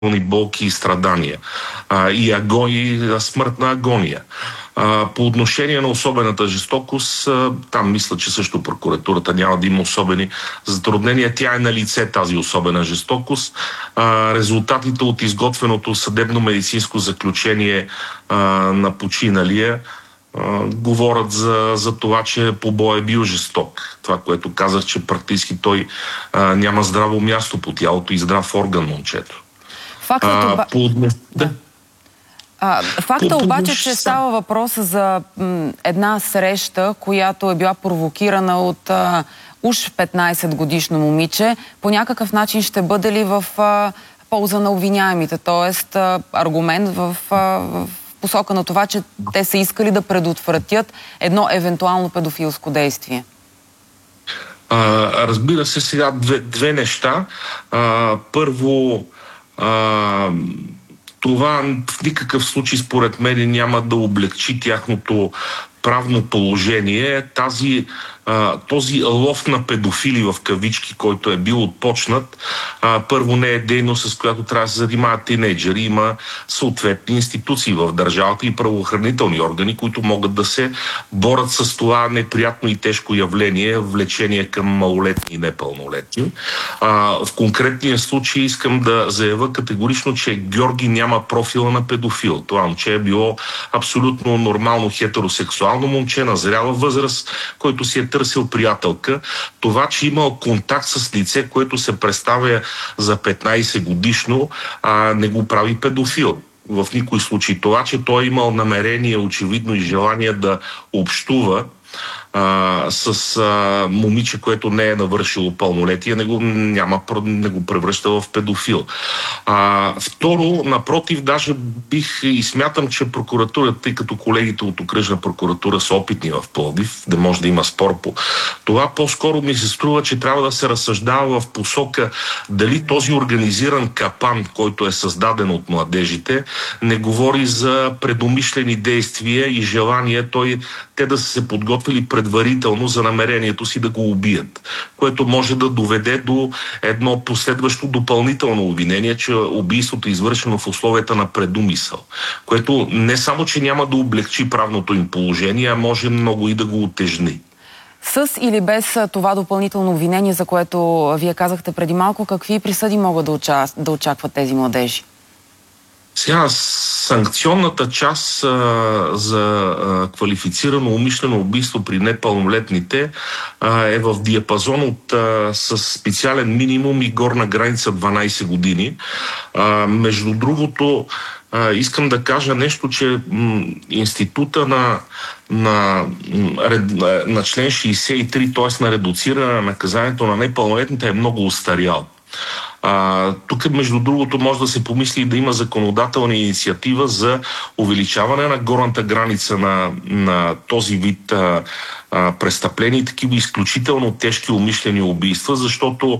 болки и страдания и смъртна агония. По отношение на особената жестокост, там мисля, че също прокуратурата няма да има особени затруднения. Тя е на лице, тази особена жестокост. Резултатите от изготвеното съдебно-медицинско заключение на починалия говорят за това, че побой е бил жесток. Това, което казах, че практически той няма здраво място по тялото и здрав орган момчето. Факта обаче, че става въпрос за една среща, която е била провокирана от уж 15-годишно момиче, по някакъв начин ще бъде ли в полза на обвиняемите? Тоест аргумент в посока на това, че те са искали да предотвратят едно евентуално педофилско действие? Разбира се, сега две неща. Първо, това в никакъв случай според мен няма да облегчи тяхното правно положение. Този лов на педофили в кавички, който е бил отпочнат, първо не е дейност, с която трябва да се занимават тинейджери. Има съответни институции в държавата и правоохранителни органи, които могат да се борят с това неприятно и тежко явление, влечение към малолетни и непълнолетни. В конкретния случай искам да заявя категорично, че Георги няма профила на педофил. Това момче е било абсолютно нормално хетеросексуално момче на зряла възраст, който си е търсил приятелка. Това, че имал контакт с лице, което се представя за 15 годишно, не го прави педофил. В никой случай. Това, че той имал намерение, очевидно и желание да общува с момиче, което не е навършило пълнолетие, не го превръща в педофил. Второ, напротив, даже бих и смятам, че прокуратурата, тъй като колегите от окръжна прокуратура са опитни в Пловдив, да може да има спор по това, по-скоро ми се струва, че трябва да се разсъждава в посока дали този организиран капан, който е създаден от младежите, не говори за предумишлени действия и желание те да са се подготвили предварително за намерението си да го убият, което може да доведе до едно последващо допълнително обвинение, че убийството е извършено в условията на предумисъл, което не само, че няма да облегчи правното им положение, а може много и да го утежни. С или без това допълнително обвинение, за което вие казахте преди малко, какви присъди могат да очакват тези младежи? Сега, санкционната част за квалифицирано умишлено убийство при непълнолетните е в диапазон с специален минимум и горна граница 12 години. Между другото, искам да кажа нещо, че института на член 63, т.е. на редуциране на наказанието на непълнолетните е много устарял. Тук, между другото, може да се помисли да има законодателна инициатива за увеличаване на горната граница на този вид престъпления и такива изключително тежки умишлени убийства, защото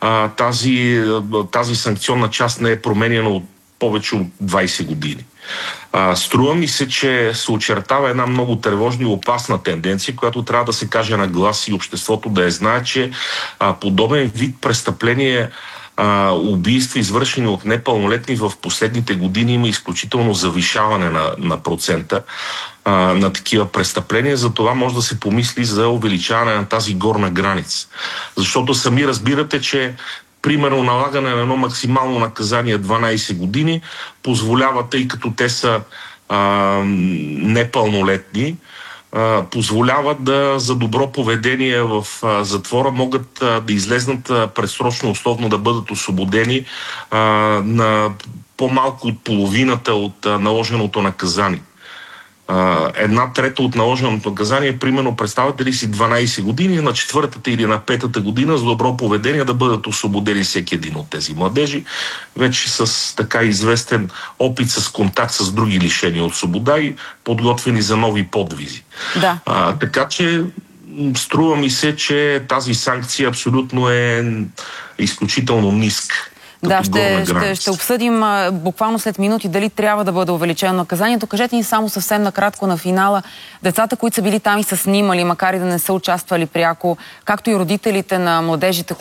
тази санкционна част не е променена от повече от 20 години. Струва ми се, че се очертава една много тревожна и опасна тенденция, която трябва да се каже на глас и обществото да я знае, че подобен вид престъпление, убийства, извършени от непълнолетни в последните години, има изключително завишаване на процента на такива престъпления. За това може да се помисли за увеличаване на тази горна граница. Защото сами разбирате, че примерно налагане на едно максимално наказание 12 години позволява, тъй като те са непълнолетни, позволяват за добро поведение в затвора могат да излезнат предсрочно, условно да бъдат освободени на по-малко от половината от наложеното наказание. Една трета от наложеното наказание, примерно, представете ли си 12 години, на четвъртата или на петата година с добро поведение да бъдат освободени всеки един от тези младежи, вече с така известен опит с контакт с други лишени от свобода и подготвени за нови подвизи. Да. Така че струва ми се, че тази санкция абсолютно е изключително ниска. Да, ще обсъдим буквално след минути дали трябва да бъде увеличено наказанието. Кажете ни само съвсем накратко на финала. Децата, които са били там и са снимали, макар и да не са участвали пряко, както и родителите на младежите,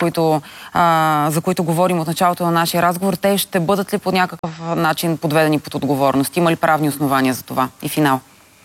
за които говорим от началото на нашия разговор, те ще бъдат ли по някакъв начин подведени под отговорност? Има ли правни основания за това? И финал.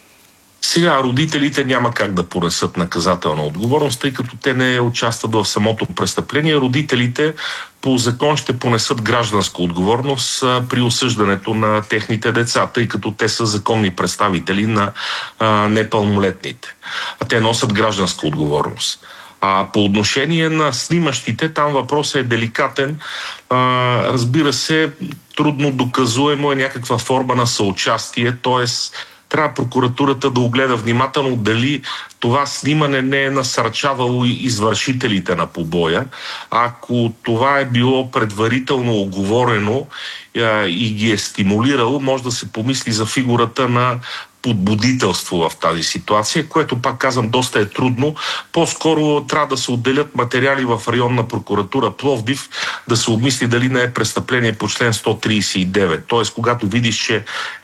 Сега родителите няма как да понесат наказателна отговорност, тъй като те не участват в самото престъпление. Родителите по закон ще понесат гражданска отговорност при осъждането на техните деца, тъй като те са законни представители на непълнолетните. А те носят гражданска отговорност. А по отношение на снимащите, там въпросът е деликатен. Разбира се, трудно доказуемо е някаква форма на съучастие, т.е. трябва прокуратурата да огледа внимателно дали това снимане не е насърчавало и извършителите на побоя. Ако това е било предварително оговорено и ги е стимулирало, може да се помисли за фигурата на подбудителство в тази ситуация, което, пак казвам, доста е трудно. По-скоро трябва да се отделят материали в районна прокуратура Пловдив, да се обмисли дали не е престъпление по член 139. Тоест, когато видиш, че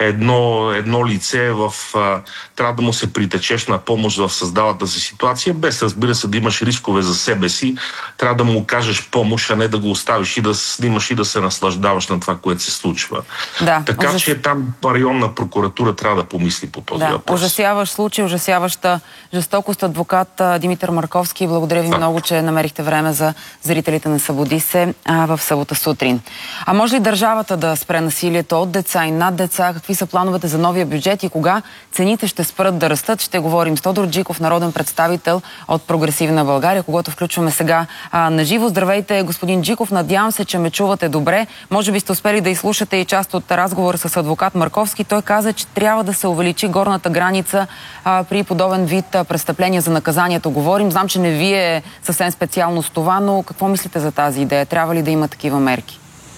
едно лице трябва да му се притечеш на помощ в създалата си ситуация, без, разбира се, да имаш рискове за себе си, трябва да му окажеш помощ, а не да го оставиш и да снимаш и да се наслаждаваш на това, което се случва. Да, така че там районна прокуратура трябва да помисли по този въпрос. Ужасяващ случай, ужасяваща жестокост. Адвокат Димитър Марковски, благодаря ви много, че намерихте време за зрителите на Събуди се в събота сутрин. А може ли държавата да спре насилието от деца и над деца? Какви са плановете за новия бюджет и кога цените ще спрат да растат? Ще говорим с Тодор Джиков, народен представител от Прогресивна България, когато включваме сега на живо. Здравейте, господин Джиков. Надявам се, че ме чувате добре. Може би сте успели да изслушате и част от разговора с адвокат Марковски. Той каза, че трябва да се увеличи горната граница при подобен вид престъпления за наказанието. Говорим. Знам, че не ви е съвсем специално с това, но какво мислите за тази идея? Трябва ли да има такива мерки?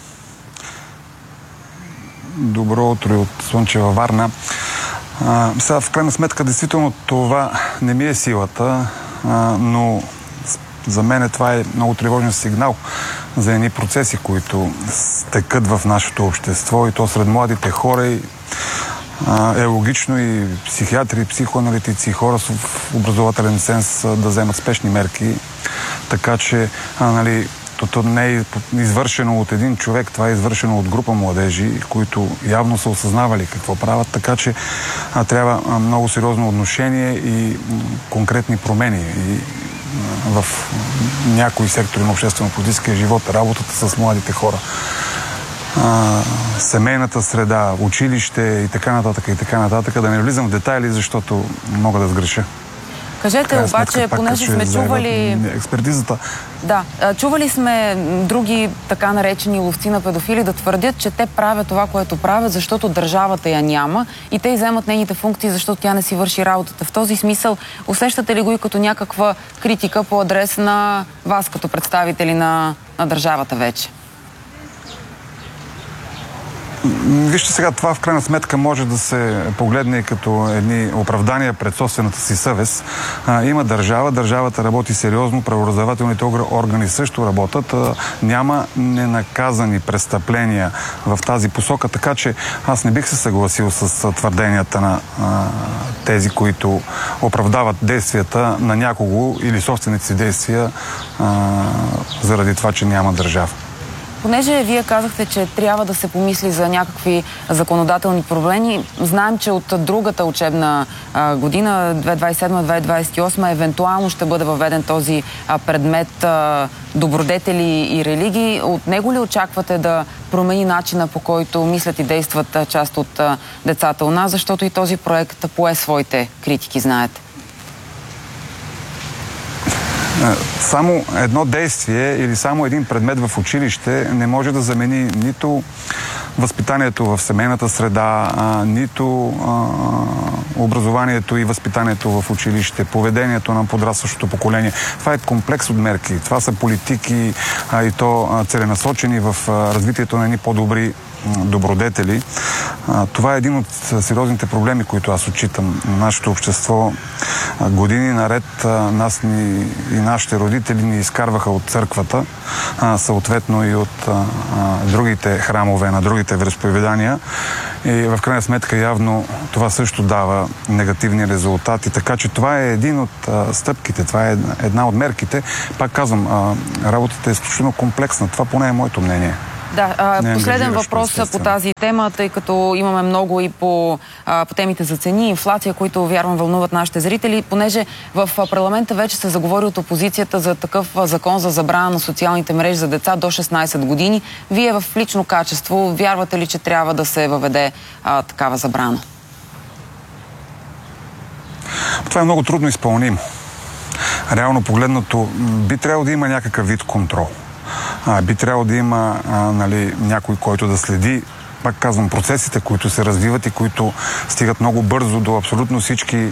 Добро утро от Слънчева Варна. Сега, в крайна сметка, действително това не ми е силата, но за мен това е много тревожен сигнал за едни процеси, които текат в нашето общество и то сред младите хора. Е логично и психиатри, психоаналитици, хора с образователен сенс да вземат спешни мерки. Така че, то не е извършено от един човек, това е извършено от група младежи, които явно са осъзнавали какво правят, така че трябва много сериозно отношение и конкретни промени. И в някои сектори на обществено-политическия живот, работата с младите хора, семейната среда, училище и така нататък, да не влизам в детайли, защото мога да сгреша. Кажете обаче, понеже сме чували... експертизата. Да, чували сме други така наречени ловци на педофили да твърдят, че те правят това, което правят, защото държавата я няма и те изземат нейните функции, защото тя не си върши работата. В този смисъл, усещате ли го и като някаква критика по адрес на вас, като представители на държавата вече? Вижте сега, това в крайна сметка може да се погледне и като едни оправдания пред собствената си съвест. Има държава, държавата работи сериозно, правораздавателните органи също работят. Няма ненаказани престъпления в тази посока, така че аз не бих се съгласил с твърденията на тези, които оправдават действията на някого или собствените си действия заради това, че няма държава. Понеже вие казахте, че трябва да се помисли за някакви законодателни проблеми, знаем, че от другата учебна година, 2027-2028, евентуално ще бъде въведен този предмет добродетели и религии. От него ли очаквате да промени начина, по който мислят и действат част от децата у нас, защото и този проект пое своите критики, знаете? Само едно действие или само един предмет в училище не може да замени нито възпитанието в семейната среда, нито образованието и възпитанието в училище, поведението на подрастващото поколение. Това е комплекс от мерки. Това са политики и то целенасочени в развитието на едни по-добри добродетели. Това е един от сериозните проблеми, които аз отчитам на нашето общество. Години наред нас и нашите родители ни изкарваха от църквата, съответно и от другите храмове на другите вероизповедания. И в крайна сметка явно това също дава негативни резултати. Така че това е един от стъпките, това е една от мерките. Пак казвам, работата е изключително комплексна. Това поне е моето мнение. Да, последен въпрос по тази тема, тъй като имаме много и по темите за цени, инфлация, които вярвам вълнуват нашите зрители, понеже в парламента вече се заговори от опозицията за такъв закон за забрана на социалните мрежи за деца до 16 години. Вие в лично качество вярвате ли, че трябва да се въведе такава забрана? Това е много трудно изпълнимо. Реално погледнато би трябвало да има някакъв вид контрол. Би трябвало да има някой, който да следи, пак казвам, процесите, които се развиват и които стигат много бързо до абсолютно всички,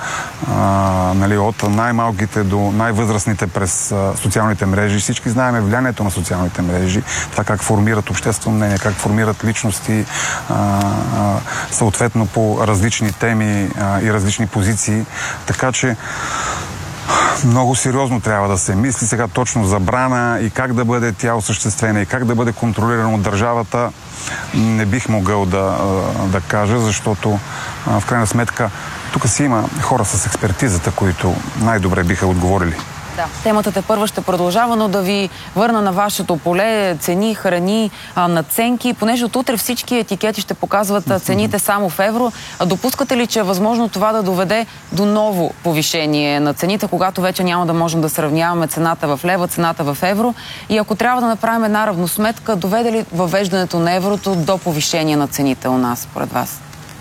от най-малките до най-възрастните през социалните мрежи. Всички знаем влиянието на социалните мрежи, това как формират обществено мнение, как формират личности, съответно по различни теми и различни позиции. Така че много сериозно трябва да се мисли сега точно забрана и как да бъде тя осъществена и как да бъде контролирана от държавата. Не бих могъл да кажа, защото в крайна сметка тук си има хора с експертизата, които най-добре биха отговорили. Да, темата тепърва ще продължава, но да ви върна на вашето поле, цени, храни, надценки, понеже от утре всички етикети ще показват цените само в евро. Допускате ли, че е възможно това да доведе до ново повишение на цените, когато вече няма да можем да сравняваме цената в лева, цената в евро? И ако трябва да направим една равносметка, доведе ли въвеждането на еврото до повишение на цените у нас, според вас?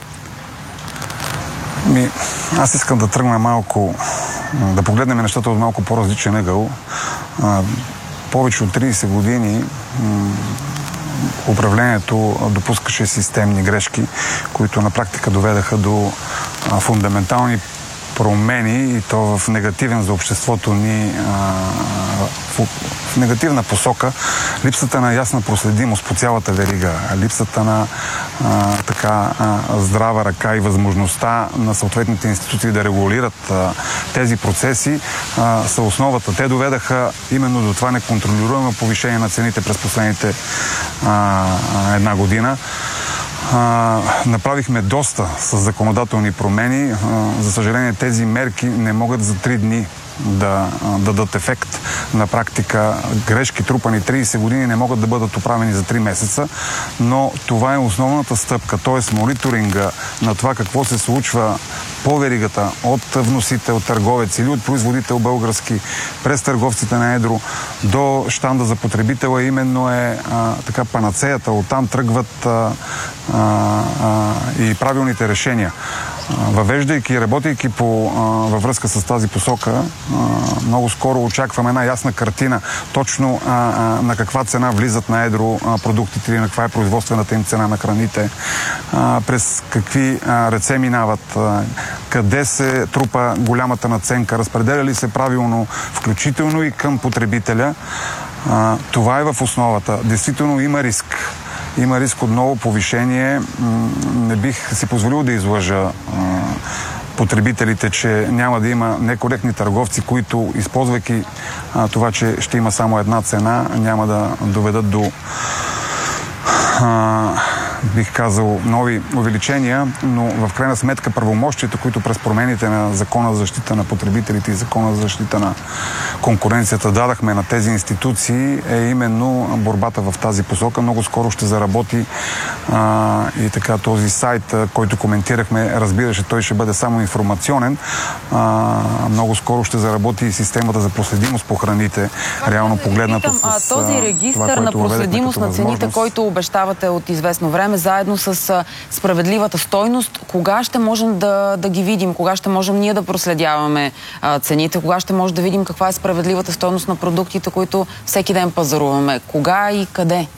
Аз искам да тръгна малко, да погледнем нещата от малко по-различен ъгъл. Повече от 30 години управлението допускаше системни грешки, които на практика доведаха до фундаментални промени и то в негативен за обществото ни, в негативна посока. Липсата на ясна проследимост по цялата верига, липсата на здрава ръка и възможността на съответните институции да регулират тези процеси са основата. Те доведаха именно до това неконтролируемо повишение на цените през последните една година. Направихме доста с законодателни промени. За съжаление, тези мерки не могат за 3 дни да дадат ефект. На практика грешки, трупани 30 години, не могат да бъдат оправени за 3 месеца, но това е основната стъпка, т.е. мониторинга на това какво се случва по веригата от вносител, търговец или от производител български, през търговците на едро до щанда за потребителя, именно е панацеята. Оттам тръгват и правилните решения. Въвеждайки и работейки във връзка с тази посока, много скоро очакваме една ясна картина точно на каква цена влизат на едро продуктите или на каква е производствената им цена на храните, през какви ръце минават, къде се трупа голямата надценка, разпределя ли се правилно, включително и към потребителя. Това е в основата. Действително има риск. Има риск от ново повишение. Не бих си позволил да излъжа потребителите, че няма да има некоректни търговци, които, използвайки това, че ще има само една цена, няма да доведат до бих казал, нови увеличения, но в крайна сметка правомощията, които през промените на Закона за защита на потребителите и Закона за защита на конкуренцията дадахме на тези институции, е именно борбата в тази посока. Много скоро ще заработи и така този сайт, който коментирахме, разбира се, той ще бъде само информационен. Много скоро ще заработи и системата за проследимост по храните, реално погледнато с този регистър на проследимост на цените, който обещавате от известно време, заедно с справедливата стойност, кога ще можем да ги видим? Кога ще можем ние да проследяваме цените? Кога ще може да видим каква е справедливата стойност на продуктите, които всеки ден пазаруваме? Кога и къде?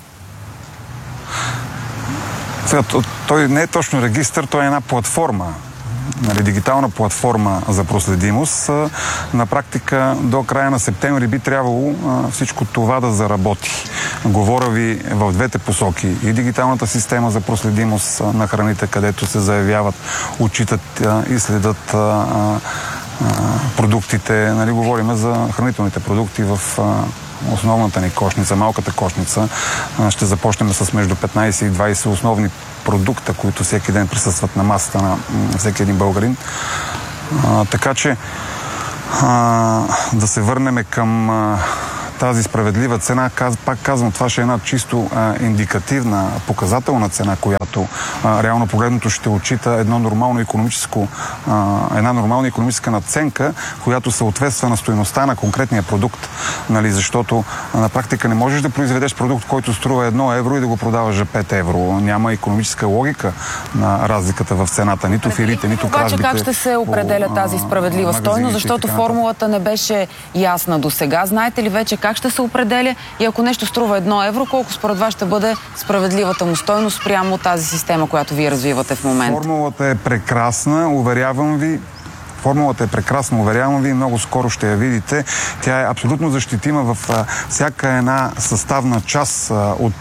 Сега, той не е точно регистър, той е една платформа. Дигитална платформа за проследимост. На практика до края на септември би трябвало всичко това да заработи. Говоря ви в двете посоки. И дигиталната система за проследимост на храните, където се заявяват, отчитат и следят продуктите, нали, говорим за хранителните продукти в основната ни кошница, малката кошница. Ще започнем с между 15 и 20 основни продукта, които всеки ден присъстват на масата на всеки един българин. Така че да се върнем към тази справедлива цена. Пак казвам, това ще е една чисто индикативна, показателна цена, която реално погледното ще отчита една нормална икономическа надценка, която съответства на стойността на конкретния продукт. Нали, защото на практика не можеш да произведеш продукт, който струва 1 евро и да го продаваш за 5 евро. Няма икономическа логика на разликата в цената. Нито фирите, нито кражбите. Обаче как ще се определя тази справедлива стойност? Защото формулата не беше ясна до сега. Знаете ли вече как ще се определя и ако нещо струва 1 евро, колко според вас ще бъде справедливата му стойност прямо тази система, която вие развивате в момента? Формулата е прекрасна, уверявам ви. Много скоро ще я видите. Тя е абсолютно защитима в всяка една съставна част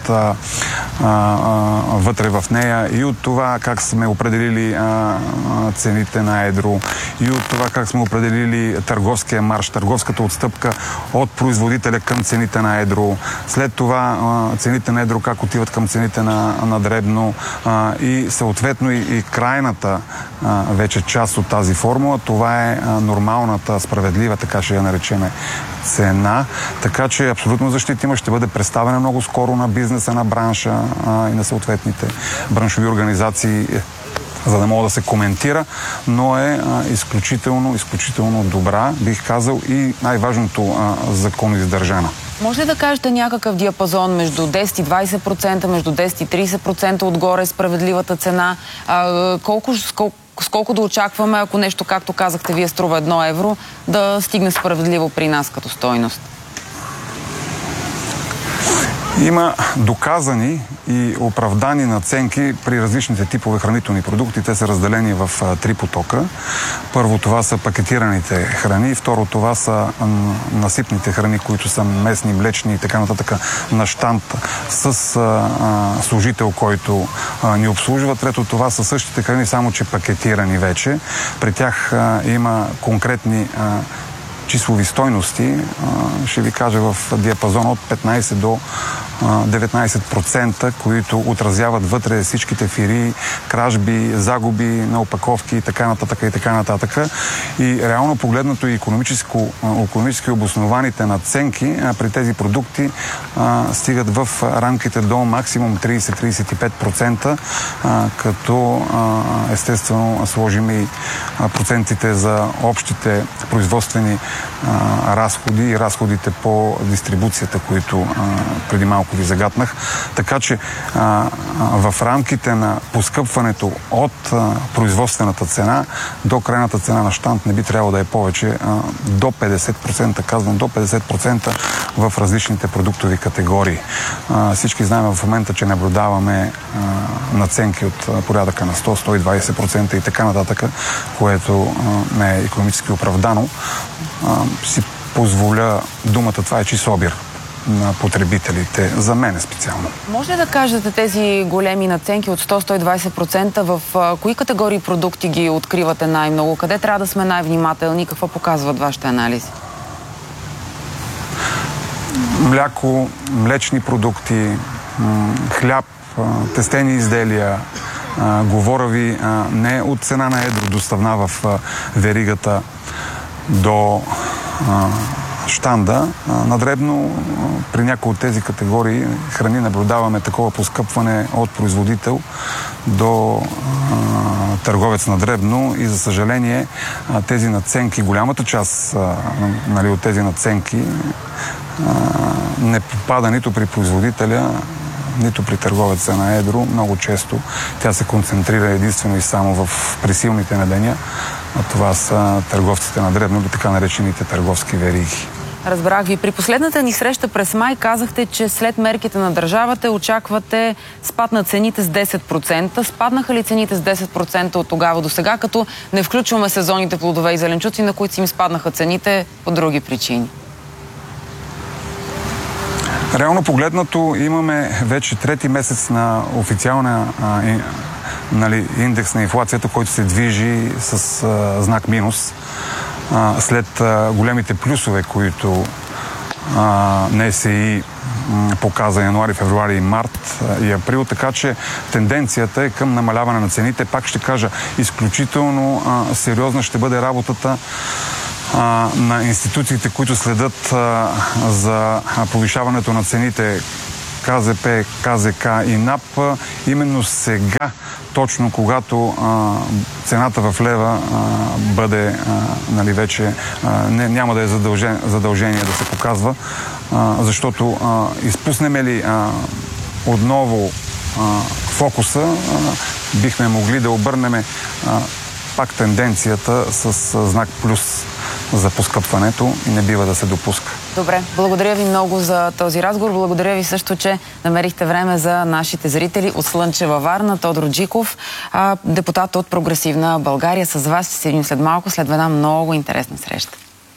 вътре в нея и от това как сме определили цените на едро, и от това как сме определили търговския марж, търговската отстъпка от производителя към цените на едро. След това цените на едро как отиват към цените на дребно и съответно и крайната вече част от тази формула. Това е нормалната, справедлива, така ще я наречеме, цена. Така че абсолютно защитима, ще бъде представена много скоро на бизнеса, на бранша и на съответните браншови организации, за да мога да се коментира, но е изключително добра, бих казал, и най-важното законоиздържана. Може ли да кажете някакъв диапазон между 10 и 20%, между 10 и 30% отгоре справедливата цена? Сколко да очакваме, ако нещо, както казахте, вие струва 1 евро, да стигне справедливо при нас като стойност? Има доказани и оправдани надценки при различните типове хранителни продукти. Те са разделени в 3 потока. Първо, това са пакетираните храни. Второ, това са насипните храни, които са местни, млечни и така нататък на щанд с служител, който ни обслужва. Трето, това са същите храни, само че пакетирани вече. При тях има конкретни числови стойности, ще ви кажа в диапазон от 15 до 19%, които отразяват вътре всичките фирии, кражби, загуби на опаковки и така нататък. И реално погледнато и икономически обоснованите надценки при тези продукти стигат в рамките до максимум 30-35%, като естествено сложим и процентите за общите производствени разходи и разходите по дистрибуцията, които преди малко ви загатнах. Така че в рамките на поскъпването от производствената цена до крайната цена на щанд не би трябвало да е повече до 50%, казвам до 50% в различните продуктови категории. Всички знаем в момента, че наблюдаваме надценки от порядъка на 100-120% и така нататък, което не е икономически оправдано. Си позволя думата, това е чист обир на потребителите, за мен специално. Може ли да кажете тези големи надценки от 100-120%, в кои категории продукти ги откривате най-много? Къде трябва да сме най-внимателни? Какво показват вашите анализи? Мляко, млечни продукти, хляб, тестени изделия. Говоря ви не от цена на едро доставна в веригата до щанда. Надребно при някои от тези категории храни наблюдаваме такова поскъпване от производител до търговец надребно и за съжаление тези надценки, голямата част от тези надценки не попада нито при производителя, нито при търговеца на едро. Много често тя се концентрира единствено и само при силните на деня, а това са търговците на дребно, така наречените търговски вериги. Разбрах ви. При последната ни среща през май казахте, че след мерките на държавата очаквате спад на цените с 10%. Спаднаха ли цените с 10% от тогава до сега, като не включваме сезонните плодове и зеленчуци, на които си им спаднаха цените по други причини? Реално погледнато имаме вече трети месец на официална индекс на инфлацията, който се движи с знак минус. след големите плюсове, които НСИ показа януари, февруари и март и април, така че тенденцията е към намаляване на цените. Пак ще кажа, изключително сериозна ще бъде работата на институциите, които следят за повишаването на цените, КЗП, КЗК и НАП. Именно сега, точно когато цената в лева бъде вече няма да е задължение да се показва, защото изпуснем ли отново фокуса, бихме могли да обърнем пак тенденцията с знак плюс за поскъпването и не бива да се допуска. Добре, благодаря ви много за този разговор. Благодаря ви също, че намерихте време за нашите зрители от Слънчева Варна. Тодор Джиков, депутат от Прогресивна България. С вас ще се видим след малко, след една много интересна среща.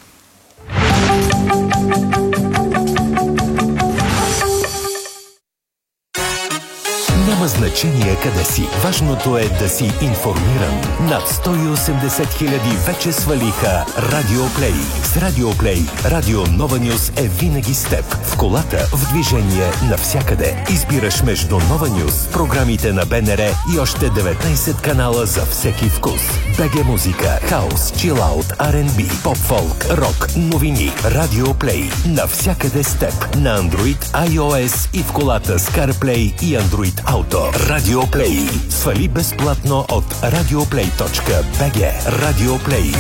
Няма значение къде си. Важното е да си информиран. Над 180 хиляди вече свалиха Радио Плей. С Радио Плей, Радио Нова Нюз е винаги с теб. В колата, в движение, навсякъде. Избираш между Нова Нюз, програмите на БНР и още 19 канала за всеки вкус. БГ музика, хаус, чилаут, R&B, поп-фолк, рок, новини. Радио Плей. Навсякъде с теб. На Android, iOS и в колата с CarPlay и Android Auto. Радио Плей. Свали безплатно от radioplay.bg. Радио Плей.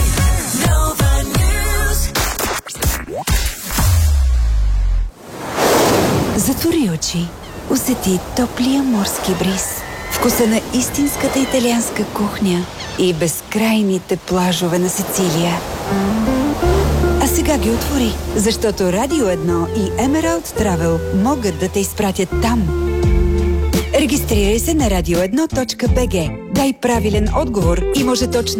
Затвори очи. Усети топлия морски бриз, вкуса на истинската италианска кухня и безкрайните плажове на Сицилия. А сега ги отвори, защото Радио 1 и Emerald Travel могат да те изпратят там. Регистрирай се на radio1.bg. Дай правилен отговор и може точно